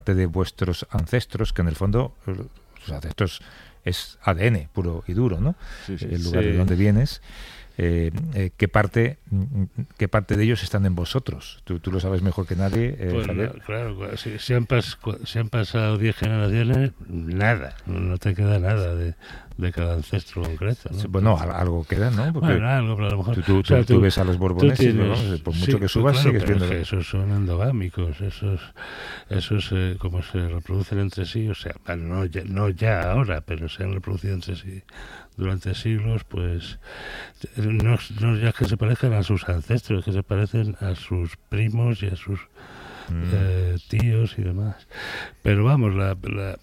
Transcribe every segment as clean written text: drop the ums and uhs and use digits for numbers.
de vuestros ancestros, que en el fondo los ancestros es ADN puro y duro, ¿no? Sí, El lugar de donde vienes. ¿Qué parte de ellos están en vosotros? Tú lo sabes mejor que nadie, pues Javier. Claro, si han pasado 10 generaciones, nada, no te queda nada de cada ancestro concreto, ¿no? Bueno, algo queda, ¿no? Porque algo, pero a lo mejor... Tú ves a los borbones y por mucho que subas claro, sigues viendo... Que esos son endogámicos, esos como se reproducen entre sí, o sea, no ya ahora, pero se han reproducido entre sí durante siglos, pues no ya que se parezcan a sus ancestros, que se parecen a sus primos y a sus tíos y demás. Pero vamos, la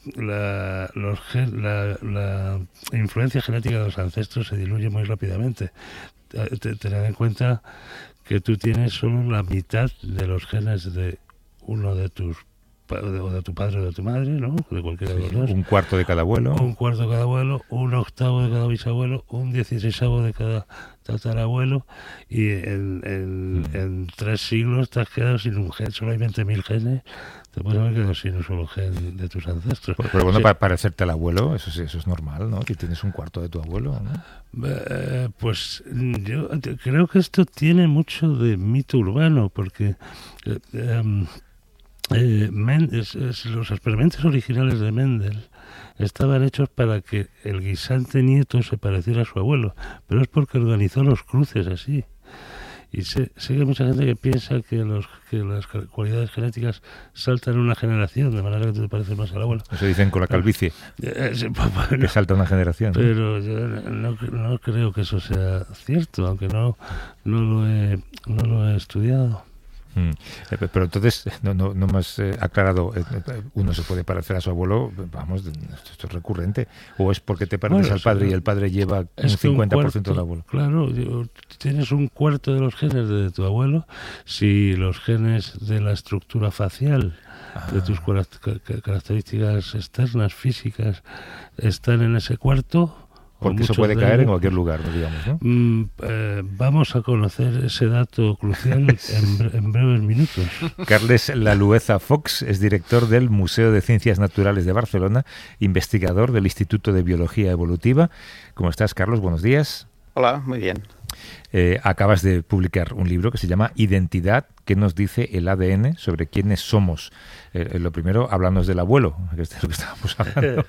influencia genética de los ancestros se diluye muy rápidamente. Tened en cuenta que tú tienes solo la mitad de los genes de uno de tus o de tu padre o de tu madre, ¿no? De cualquiera de los dos. Un cuarto de cada abuelo. Un cuarto de cada abuelo, un octavo de cada bisabuelo, un 16avo de cada tatarabuelo, y en 3 siglos te has quedado sin un gen, solo hay 20.000 genes, te puedes haber quedado sin un solo gen de tus ancestros. Pero bueno, para parecerte al abuelo, eso es normal, ¿no? Que tienes un cuarto de tu abuelo, ¿no? Pues yo creo que esto tiene mucho de mito urbano, porque los experimentos originales de Mendel estaban hechos para que el guisante nieto se pareciera a su abuelo, pero es porque organizó los cruces así. Y sé que hay mucha gente que piensa que las cualidades genéticas saltan una generación, de manera que tú te pareces más al abuelo. Eso dicen con la calvicie, que salta una generación. Pero yo no creo que eso sea cierto, aunque no lo he estudiado. Pero entonces no me has aclarado, uno se puede parecer a su abuelo, vamos, esto es recurrente, o es porque te pareces al padre y el padre lleva un 50% del abuelo. Claro, tienes un cuarto de los genes de tu abuelo, si los genes de la estructura facial, de tus características externas, físicas, están en ese cuarto. Porque eso puede caer en cualquier lugar, digamos, ¿no? Vamos a conocer ese dato crucial en breves minutos. Carles Lalueza Fox es director del Museo de Ciencias Naturales de Barcelona, investigador del Instituto de Biología Evolutiva. ¿Cómo estás, Carlos? Buenos días. Hola, muy bien. Acabas de publicar un libro que se llama Identidad, ¿qué nos dice el ADN sobre quiénes somos? Lo primero, háblanos del abuelo, que es de lo que estábamos hablando.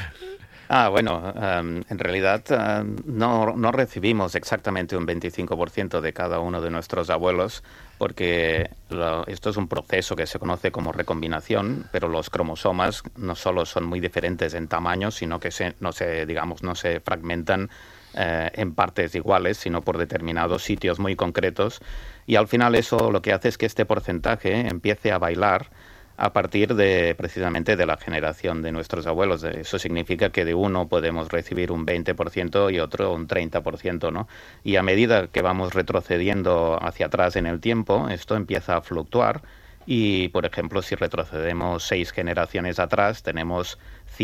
Bueno, en realidad no recibimos exactamente un 25% de cada uno de nuestros abuelos, porque esto es un proceso que se conoce como recombinación, pero los cromosomas no solo son muy diferentes en tamaño, sino que no se fragmentan en partes iguales, sino por determinados sitios muy concretos, y al final eso lo que hace es que este porcentaje empiece a bailar a partir precisamente de la generación de nuestros abuelos. Eso significa que de uno podemos recibir un 20% y otro un 30%, ¿no? Y a medida que vamos retrocediendo hacia atrás en el tiempo, esto empieza a fluctuar y, por ejemplo, si retrocedemos 6 generaciones atrás, tenemos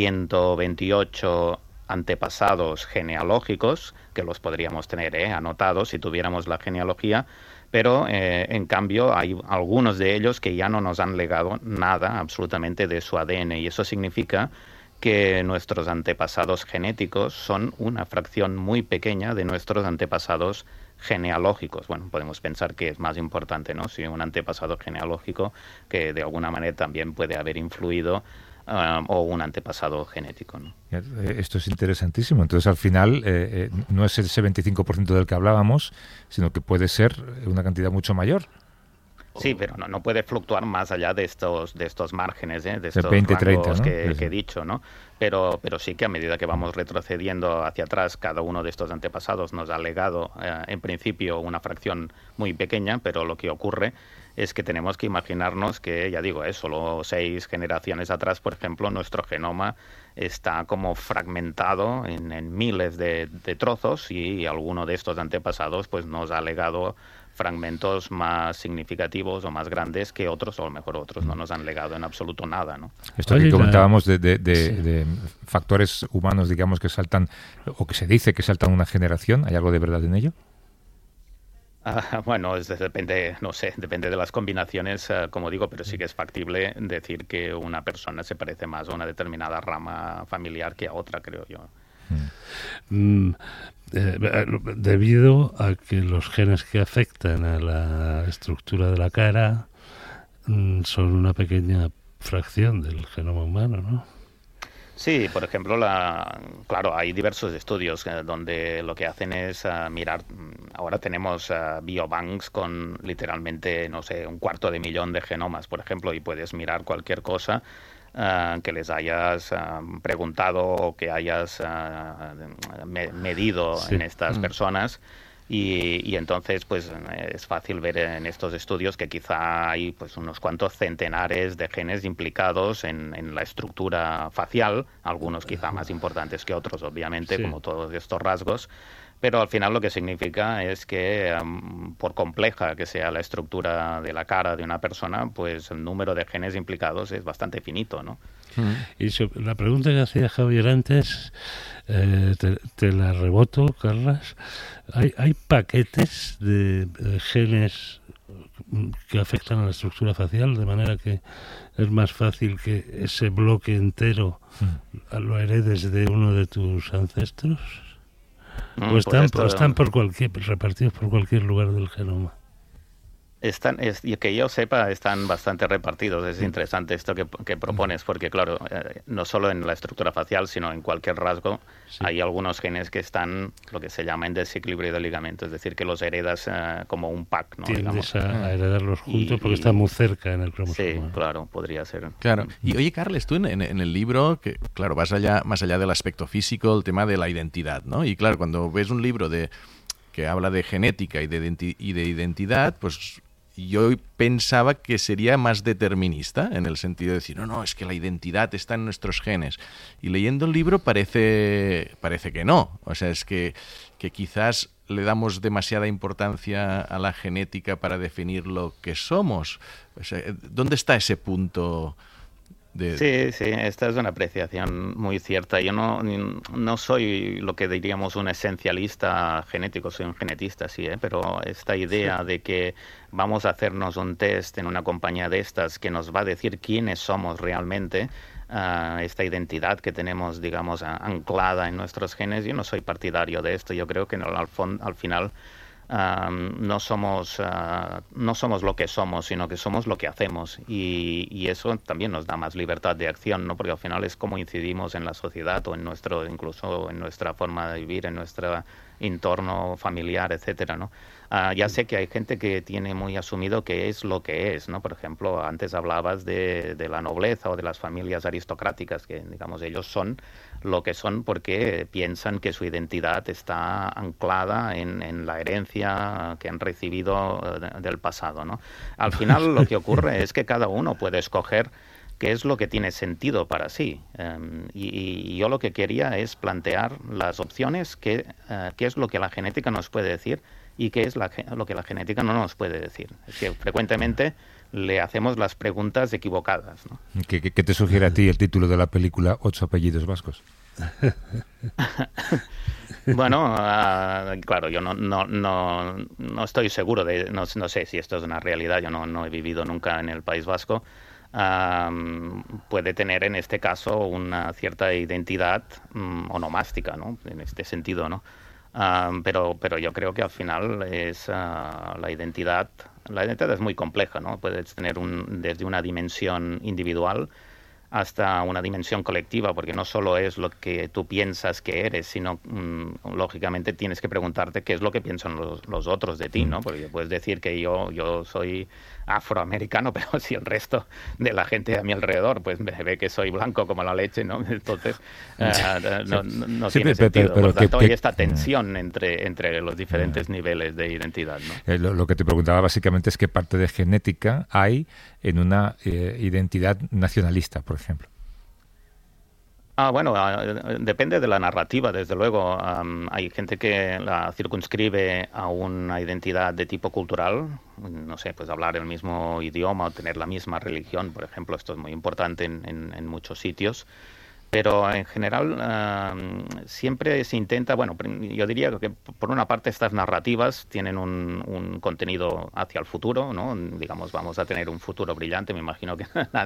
128 antepasados genealógicos, que los podríamos tener anotados si tuviéramos la genealogía, pero en cambio hay algunos de ellos que ya no nos han legado nada absolutamente de su ADN, y eso significa que nuestros antepasados genéticos son una fracción muy pequeña de nuestros antepasados genealógicos. Bueno, podemos pensar que es más importante, ¿no? Si un antepasado genealógico que de alguna manera también puede haber influido o un antepasado genético, ¿no? Esto es interesantísimo. Entonces, al final, no es ese 25% del que hablábamos, sino que puede ser una cantidad mucho mayor. Sí, pero no puede fluctuar más allá de estos márgenes, de estos 20, rangos 30, ¿no? que he dicho, ¿no? Pero sí que a medida que vamos retrocediendo hacia atrás, cada uno de estos antepasados nos ha legado, en principio, una fracción muy pequeña, pero lo que ocurre es que tenemos que imaginarnos que, ya digo, solo 6 generaciones atrás, por ejemplo, nuestro genoma está como fragmentado en miles de trozos, y alguno de estos antepasados pues nos ha legado fragmentos más significativos o más grandes que otros, o a lo mejor otros no nos han legado en absoluto nada, ¿no? Esto que comentábamos de factores humanos, digamos, que saltan, o que se dice que saltan una generación, ¿hay algo de verdad en ello? Bueno, depende, no sé, depende de las combinaciones, como digo, pero sí que es factible decir que una persona se parece más a una determinada rama familiar que a otra, creo yo. Debido a que los genes que afectan a la estructura de la cara son una pequeña fracción del genoma humano, ¿no? Sí, por ejemplo, claro, hay diversos estudios donde lo que hacen es mirar. Ahora tenemos biobanks con literalmente, no sé, 250.000 de genomas, por ejemplo, y puedes mirar cualquier cosa que les hayas preguntado o que hayas medido en estas personas. Y entonces pues es fácil ver en estos estudios que quizá hay pues unos cuantos centenares de genes implicados en la estructura facial, algunos quizá más importantes que otros, obviamente, como todos estos rasgos, pero al final lo que significa es que por compleja que sea la estructura de la cara de una persona, pues el número de genes implicados es bastante finito, ¿no? Y la pregunta que hacía Javier antes, te la reboto, Carlas. ¿Hay paquetes de genes que afectan a la estructura facial, de manera que es más fácil que ese bloque entero lo heredes de uno de tus ancestros? ¿O están repartidos por cualquier lugar del genoma? Que yo sepa, están bastante repartidos. Es interesante esto que propones, porque claro, no solo en la estructura facial, sino en cualquier rasgo, hay algunos genes que están, lo que se llama en desequilibrio de ligamento, es decir, que los heredas como un pack, ¿no? Tiendes a heredarlos juntos porque están muy cerca en el cromosoma. Sí, claro, podría ser. Claro. Y oye, Carles, tú en el libro, que claro, vas más allá del aspecto físico, el tema de la identidad, ¿no? Y claro, cuando ves un libro que habla de genética y de identidad, pues yo pensaba que sería más determinista, en el sentido de decir, no, es que la identidad está en nuestros genes. Y leyendo el libro parece que no. O sea, es que quizás le damos demasiada importancia a la genética para definir lo que somos. O sea, ¿dónde está ese punto? Sí, esta es una apreciación muy cierta. Yo no soy lo que diríamos un esencialista genético, soy un genetista, sí, pero esta idea de que vamos a hacernos un test en una compañía de estas que nos va a decir quiénes somos realmente, esta identidad que tenemos, digamos, anclada en nuestros genes, yo no soy partidario de esto. Yo creo que al final no somos lo que somos, sino que somos lo que hacemos, y eso también nos da más libertad de acción, ¿no? Porque al final es como incidimos en la sociedad o incluso en nuestra forma de vivir, en nuestro entorno familiar, etcétera, ¿no? Ya sé que hay gente que tiene muy asumido que es lo que es, ¿no? Por ejemplo, antes hablabas de la nobleza o de las familias aristocráticas, que digamos ellos son lo que son porque piensan que su identidad está anclada en la herencia que han recibido del pasado, ¿no? Al final lo que ocurre es que cada uno puede escoger qué es lo que tiene sentido para sí. Y yo lo que quería es plantear las opciones, qué es lo que la genética nos puede decir y qué es lo que la genética no nos puede decir. Es que frecuentemente le hacemos las preguntas equivocadas, ¿no? ¿Qué te sugiere a ti el título de la película 8 apellidos vascos? Bueno, claro, yo no estoy seguro no sé si esto es una realidad. Yo no he vivido nunca en el País Vasco. Puede tener en este caso una cierta identidad onomástica, ¿no? En este sentido, ¿no? Pero yo creo que al final es la identidad es muy compleja, ¿no? Puedes tener desde una dimensión individual hasta una dimensión colectiva, porque no solo es lo que tú piensas que eres, sino lógicamente tienes que preguntarte qué es lo que piensan los otros de ti, ¿no? Porque puedes decir que yo soy afroamericano, pero si el resto de la gente a mi alrededor pues me ve que soy blanco como la leche, ¿no? Entonces no tiene sentido. Por tanto, hay esta tensión entre los diferentes niveles de identidad, ¿no? Lo que te preguntaba básicamente es qué parte de genética hay en una identidad nacionalista, por ejemplo. Bueno, depende de la narrativa, desde luego. Hay gente que la circunscribe a una identidad de tipo cultural, no sé, pues hablar el mismo idioma o tener la misma religión, por ejemplo. Esto es muy importante en muchos sitios. Pero en general siempre se intenta, bueno, yo diría que por una parte estas narrativas tienen un contenido hacia el futuro, ¿no? Digamos, vamos a tener un futuro brillante, me imagino que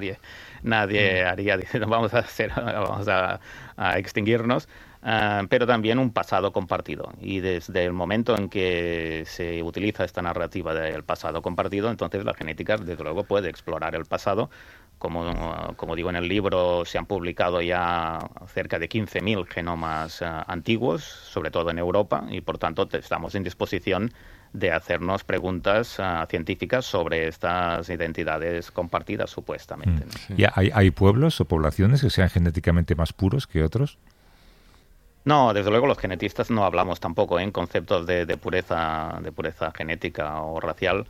nadie haría, vamos a extinguirnos, pero también un pasado compartido. Y desde el momento en que se utiliza esta narrativa del pasado compartido, entonces la genética, desde luego, puede explorar el pasado. Como digo en el libro, se han publicado ya cerca de 15.000 genomas antiguos, sobre todo en Europa, y por tanto estamos en disposición de hacernos preguntas científicas sobre estas identidades compartidas, supuestamente. ¿No? ¿Y hay pueblos o poblaciones que sean genéticamente más puros que otros? No, desde luego los genetistas no hablamos tampoco en conceptos de pureza genética o racial.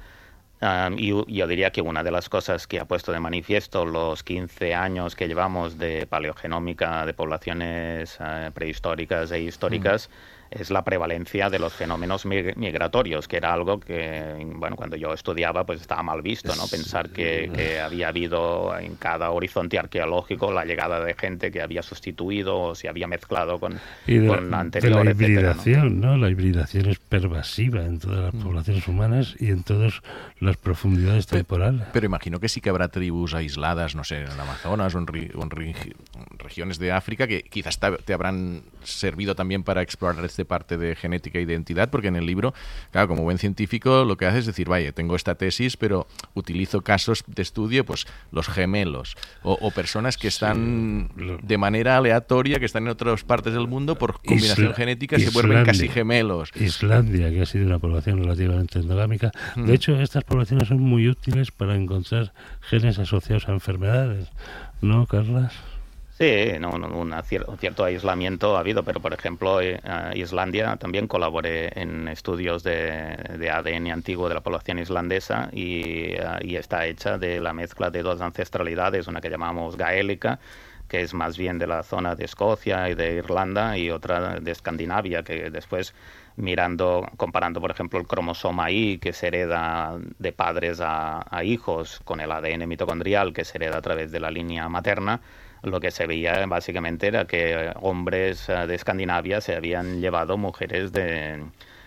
Y yo diría que una de las cosas que ha puesto de manifiesto los 15 años que llevamos de paleogenómica de poblaciones prehistóricas e históricas es la prevalencia de los fenómenos migratorios, que era algo que, bueno, cuando yo estudiaba pues estaba mal visto, ¿no? Pensar que había habido en cada horizonte arqueológico la llegada de gente que había sustituido o se había mezclado con anterior, de la hibridación, etcétera, ¿no? La hibridación es pervasiva en todas las poblaciones humanas y en todas las profundidades temporales. Pero imagino que sí que habrá tribus aisladas, no sé, en el Amazonas o en regiones de África que quizás te habrán servido también para explorar esta parte de genética e identidad, porque en el libro, claro, como buen científico, lo que hace es decir, vaya, tengo esta tesis, pero utilizo casos de estudio, pues los gemelos, o personas que están de manera aleatoria, que están en otras partes del mundo, por combinación genética, se vuelven casi gemelos. Islandia, que ha sido una población relativamente endogámica. De hecho, estas poblaciones son muy útiles para encontrar genes asociados a enfermedades, ¿no, Carlas? Sí, un cierto aislamiento ha habido, pero por ejemplo Islandia también colaboré en estudios de ADN antiguo de la población islandesa y está hecha de la mezcla de dos ancestralidades, una que llamamos gaélica, que es más bien de la zona de Escocia y de Irlanda, y otra de Escandinavia, que después comparando por ejemplo el cromosoma Y, que se hereda de padres a hijos, con el ADN mitocondrial que se hereda a través de la línea materna, lo que se veía básicamente era que hombres de Escandinavia se habían llevado mujeres de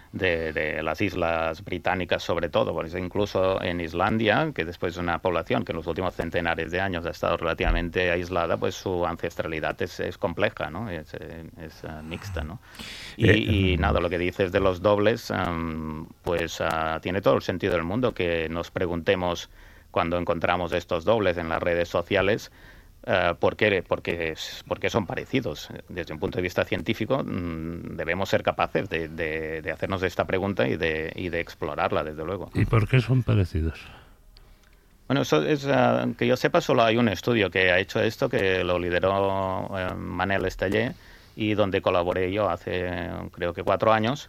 las islas británicas, sobre todo. Por eso incluso en Islandia, que después es una población que en los últimos centenares de años ha estado relativamente aislada, pues su ancestralidad es compleja, ¿no? Es mixta, ¿no? Y nada, lo que dices de los dobles, pues tiene todo el sentido del mundo que nos preguntemos cuando encontramos estos dobles en las redes sociales, ¿por qué son parecidos? Desde un punto de vista científico debemos ser capaces de hacernos esta pregunta y de explorarla, desde luego. ¿Y por qué son parecidos? Bueno, eso es que yo sepa, solo hay un estudio que ha hecho esto, que lo lideró Manel Estallé, y donde colaboré yo hace creo que 4 años.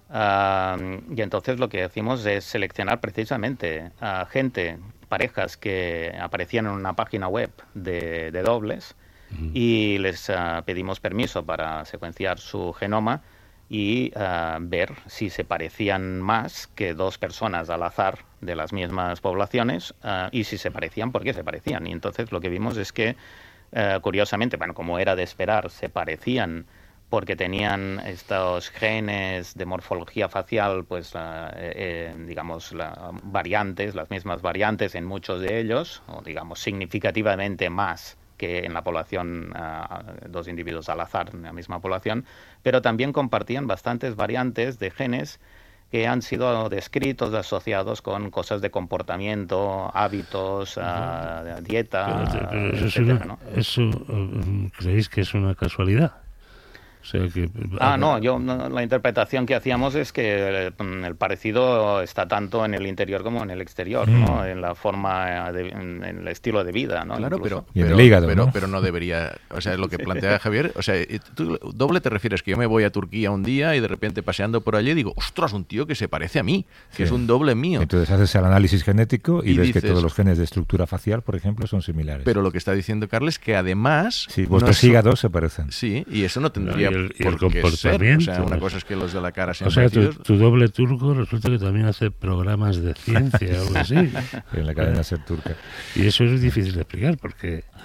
Y entonces lo que hacemos es seleccionar precisamente a parejas que aparecían en una página web de dobles, y les pedimos permiso para secuenciar su genoma y ver si se parecían más que dos personas al azar de las mismas poblaciones, y si se parecían, ¿por qué se parecían? Y entonces lo que vimos es que, curiosamente, bueno, como era de esperar, se parecían porque tenían estos genes de morfología facial, pues digamos, las mismas variantes en muchos de ellos, o digamos significativamente más que en la población, dos individuos al azar en la misma población, pero también compartían bastantes variantes de genes que han sido descritos, asociados con cosas de comportamiento, hábitos, dieta, etcétera, ¿no? ¿Eso creéis que es una casualidad? O sea que, la interpretación que hacíamos es que el parecido está tanto en el interior como en el exterior, ¿no? En la forma, en el estilo de vida, ¿no? Claro, y en el hígado, pero no debería, o sea, lo que plantea Javier, o sea, tú doble te refieres que yo me voy a Turquía un día y de repente paseando por allí digo, ostras, un tío que se parece a mí, que es un doble mío. Entonces haces el análisis genético y ves que todos los genes de estructura facial, por ejemplo, son similares. Pero lo que está diciendo Carles es que además... Sí, vuestros hígados se parecen. Sí, y eso no tendría... Y el comportamiento. Ser. O sea, una cosa es que los de la cara sean parecidos. Tu doble turco resulta que también hace programas de ciencia o algo así. En la cadena SER turca. Y eso es difícil de explicar porque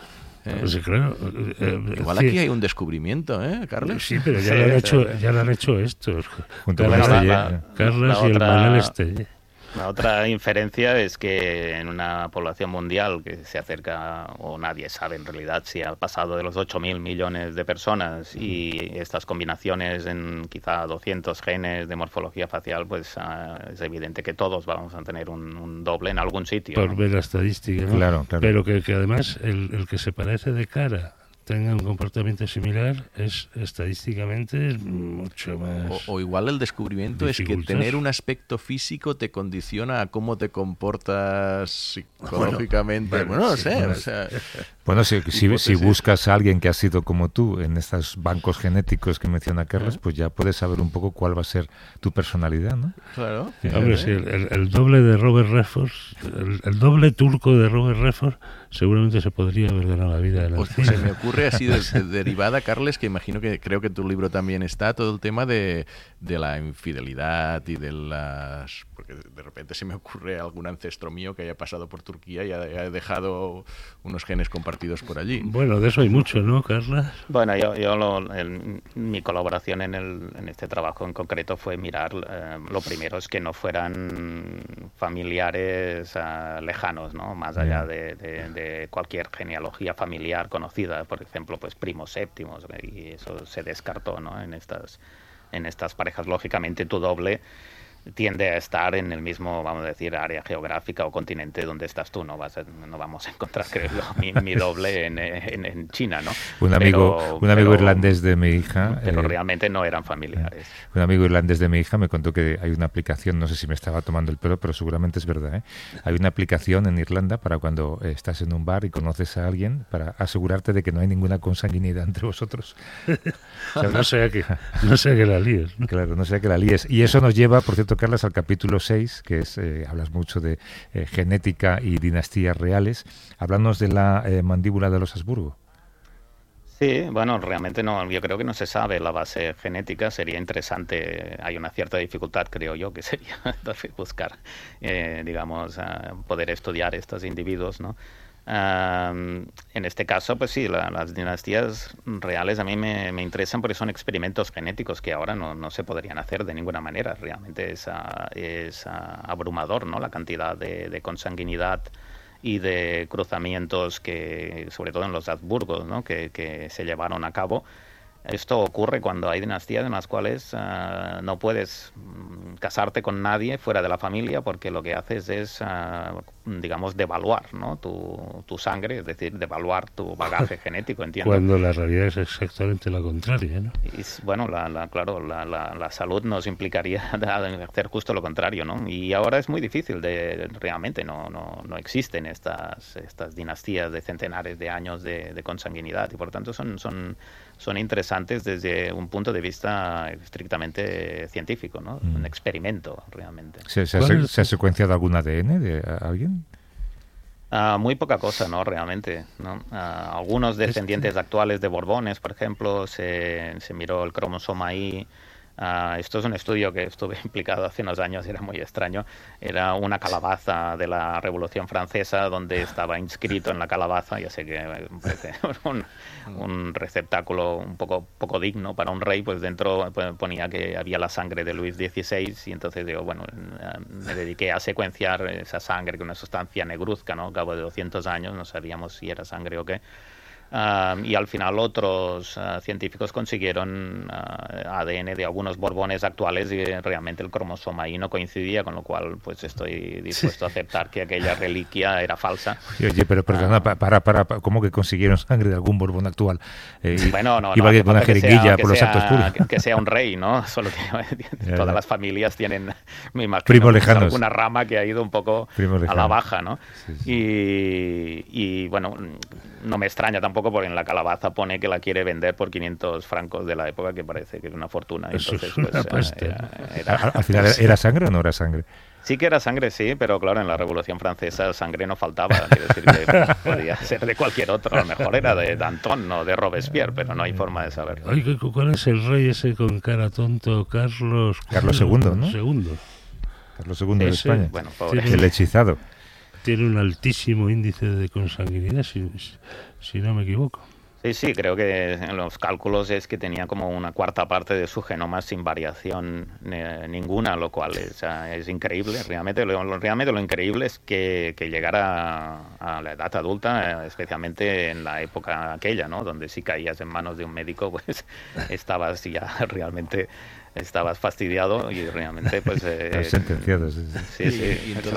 Pues claro. Igual aquí hay un descubrimiento, Carles? Sí, pero ya lo han hecho estos. Junto con Carles y el Manel Estelle. La otra inferencia es que en una población mundial que se acerca, o nadie sabe en realidad si ha pasado de los 8.000 millones de personas, y estas combinaciones en quizá 200 genes de morfología facial, pues es evidente que todos vamos a tener un doble en algún sitio. Por ver la estadística, ¿no? Claro. Pero que además el que se parece de cara tenga un comportamiento similar es estadísticamente mucho más o igual el descubrimiento es que tener un aspecto físico te condiciona a cómo te comportas psicológicamente. No sé. O sea, bueno, si buscas a alguien que ha sido como tú en estos bancos genéticos que menciona Carles, pues ya puedes saber un poco cuál va a ser tu personalidad, ¿no? Claro. Hombre, sí, el doble de Robert Redford, el doble turco de Robert Redford, seguramente se podría haber ganado la vida. Pues se me ocurre así derivada, Carles, que imagino que creo que en tu libro también está todo el tema de la infidelidad y de las... Porque de repente se me ocurre algún ancestro mío que haya pasado por Turquía y haya dejado unos genes compartidos por allí. Bueno, de eso hay mucho, ¿no, Carla? Bueno, mi colaboración en este trabajo en concreto fue mirar, lo primero es que no fueran familiares lejanos, ¿no? Más allá de cualquier genealogía familiar conocida, por ejemplo, pues primos séptimos, y eso se descartó, ¿no? En estas parejas, lógicamente, tu doble tiende a estar en el mismo, vamos a decir, área geográfica o continente donde estás tú. No vamos a encontrar, creo yo, mi doble en China, ¿no? Un amigo irlandés de mi hija... Pero realmente no eran familiares. Un amigo irlandés de mi hija me contó que hay una aplicación, no sé si me estaba tomando el pelo, pero seguramente es verdad, ¿eh? Hay una aplicación en Irlanda para cuando estás en un bar y conoces a alguien, para asegurarte de que no hay ninguna consanguinidad entre vosotros. No sea que la líes, ¿no? Claro, no sea que la líes. Y eso nos lleva, por cierto, Carles, al capítulo 6, que es, hablas mucho de genética y dinastías reales. Háblanos de la mandíbula de los Habsburgo. Sí, bueno, realmente no, yo creo que no se sabe la base genética. Sería interesante, hay una cierta dificultad, creo yo, que sería buscar, poder estudiar estos individuos, ¿no? En este caso, pues sí, las dinastías reales a mí me interesan porque son experimentos genéticos que ahora no se podrían hacer de ninguna manera. Realmente es abrumador, ¿no? La cantidad de consanguinidad y de cruzamientos que, sobre todo en los Habsburgos, ¿no? que se llevaron a cabo. Esto ocurre cuando hay dinastías en las cuales no puedes casarte con nadie fuera de la familia, porque lo que haces es, devaluar, ¿no? tu sangre, es decir, devaluar tu bagaje genético, entiendo. Cuando la realidad es exactamente la contraria, ¿no? Y, bueno, la salud nos implicaría hacer justo lo contrario, ¿no? Y ahora es muy difícil, realmente no existen estas dinastías de centenares de años de consanguinidad, y por tanto son interesantes desde un punto de vista estrictamente científico, ¿no? Un experimento, realmente. ¿Se ha secuenciado algún ADN de alguien? Muy poca cosa, ¿no? Realmente, ¿no? Algunos descendientes actuales de Borbones, por ejemplo, se miró el cromosoma Y. Esto es un estudio que estuve implicado hace unos años, era muy extraño. Era una calabaza de la Revolución Francesa donde estaba inscrito en la calabaza, ya sé que me parece un receptáculo un poco digno para un rey, pues dentro ponía que había la sangre de Luis XVI, y entonces digo, bueno, me dediqué a secuenciar esa sangre con una sustancia negruzca, ¿no? Al cabo de 200 años no sabíamos si era sangre o qué. Y al final otros científicos consiguieron ADN de algunos Borbones actuales y realmente el cromosoma Y no coincidía, con lo cual pues estoy dispuesto a aceptar que aquella reliquia era falsa. Oye, pero perdona, para, ¿cómo que consiguieron sangre de algún Borbón actual? Bueno, iba con una jeringuilla por los actos públicos. Que sea un rey, ¿no? Solo que todas las familias tienen, me imagino, primos lejanos, alguna rama que ha ido un poco a la baja, ¿no? Sí. Y bueno, no me extraña tampoco, porque en la calabaza pone que la quiere vender por 500 francos de la época, que parece que es una fortuna. Entonces, pues, ¿Al final era sangre o no era sangre? Sí que era sangre, sí, pero claro, en la Revolución Francesa sangre no faltaba. Quiero decir que podía ser de cualquier otro, a lo mejor era de Danton o de Robespierre, pero no hay forma de saberlo. Oye, ¿cuál es el rey ese con cara tonto? Carlos II, ¿no? II. Carlos II de España. Bueno, el hechizado. tiene un altísimo índice de consanguinidad, si no me equivoco. Sí, creo que en los cálculos es que tenía como una cuarta parte de su genoma sin variación ninguna, lo cual es increíble. Realmente lo increíble es que llegara a la edad adulta, especialmente en la época aquella, ¿no? Donde si caías en manos de un médico, pues estabas ya realmente... Estabas fastidiado y realmente pues... sentenciado. Sí. Y toda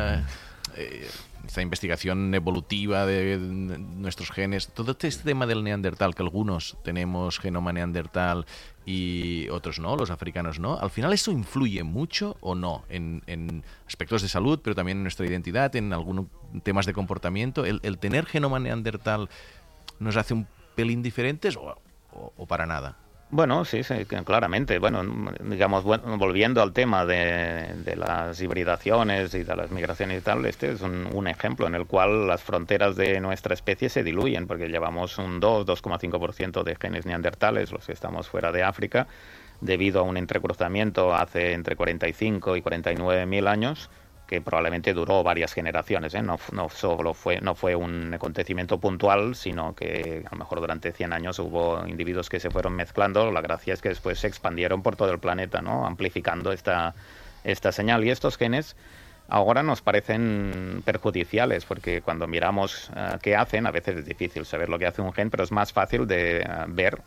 esta investigación evolutiva de nuestros genes, todo este tema del neandertal, que algunos tenemos genoma neandertal y otros no, los africanos no, al final ¿eso influye mucho o no en aspectos de salud, pero también en nuestra identidad, en algunos temas de comportamiento? ¿El tener genoma neandertal nos hace un pelín diferentes o para nada? Bueno, sí, claramente. Bueno, digamos, volviendo al tema de las hibridaciones y de las migraciones y tal, este es un ejemplo en el cual las fronteras de nuestra especie se diluyen, porque llevamos un 2,5% de genes neandertales, los que estamos fuera de África, debido a un entrecruzamiento hace entre 45 y 49 mil años, que probablemente duró varias generaciones, ¿eh? No fue un acontecimiento puntual, sino que a lo mejor durante 100 años hubo individuos que se fueron mezclando. La gracia es que después se expandieron por todo el planeta, ¿no? Amplificando esta señal. Y estos genes ahora nos parecen perjudiciales, porque cuando miramos qué hacen, a veces es difícil saber lo que hace un gen, pero es más fácil de ver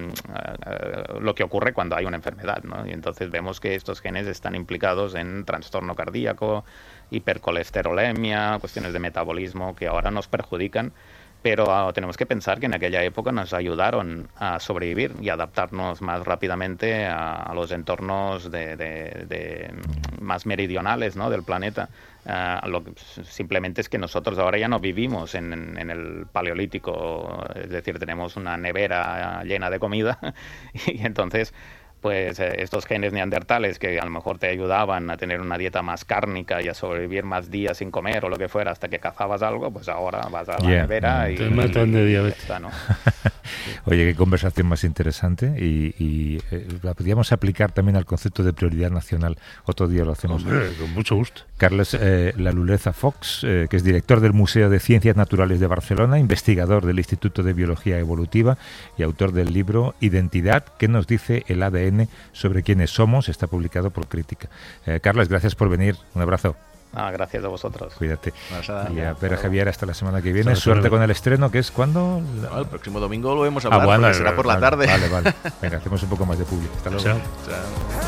lo que ocurre cuando hay una enfermedad, ¿no? Y entonces vemos que estos genes están implicados en trastorno cardíaco, hipercolesterolemia, cuestiones de metabolismo que ahora nos perjudican. Pero tenemos que pensar que en aquella época nos ayudaron a sobrevivir y adaptarnos más rápidamente a los entornos de más meridionales, ¿no?, del planeta. Simplemente es que nosotros ahora ya no vivimos en el paleolítico, es decir, tenemos una nevera llena de comida y entonces... pues estos genes neandertales que a lo mejor te ayudaban a tener una dieta más cárnica y a sobrevivir más días sin comer o lo que fuera hasta que cazabas algo, pues ahora vas a la nevera y... Te matan de diabetes. Está, ¿no? Oye, qué conversación más interesante y la podríamos aplicar también al concepto de prioridad nacional. Otro día lo hacemos. Hombre, con mucho gusto. Carles Laluleza Fox, que es director del Museo de Ciencias Naturales de Barcelona, investigador del Instituto de Biología Evolutiva y autor del libro Identidad, ¿qué nos dice el ADN sobre quiénes somos? Está publicado por Crítica. Carles, gracias por venir. Un abrazo. Gracias a vosotros. Cuídate. Y a Pere Javier hasta la semana que viene. Suerte con el estreno, que es cuando... El próximo domingo lo vemos a hablar, será por la tarde. Vale. Venga, hacemos un poco más de público. Hasta luego. Chao.